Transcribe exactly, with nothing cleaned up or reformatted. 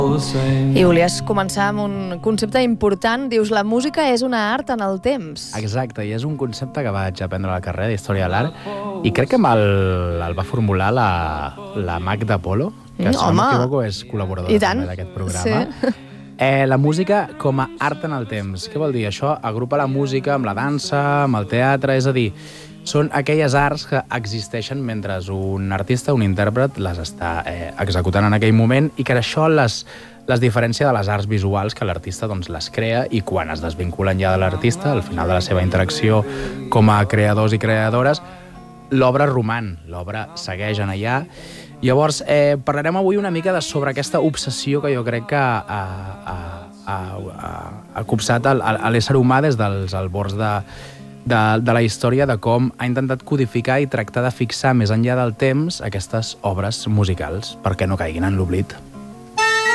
I volies començar amb un concepte important. Dius, la música és una art en el temps. Exacte, i és un concepte que vaig aprendre a la carrera d'Història de l'Art i crec que me'l el va formular la, la Magda Polo, que Mm, si no home. m'equivoco és col·laboradora I tant. també d'aquest programa. Sí. Eh, la música com a art en el temps. Què vol dir? Això agrupa la música amb la dansa, amb el teatre, és a dir, són aquelles arts que existeixen mentre un artista, un intèrpret, les està eh, executant en aquell moment i que això les, les diferència de les arts visuals, que l'artista doncs, les crea i quan es desvinculen ja de l'artista, al final de la seva interacció com a creadors i creadores, l'obra roman, l'obra segueix en allà. Llavors, eh, parlarem avui una mica de sobre aquesta obsessió que jo crec que ha, ha, ha, ha, ha copsat a l'ésser humà des dels albors de, de, de la història, de com ha intentat codificar i tractar de fixar més enllà del temps aquestes obres musicals perquè no caiguin en l'oblit.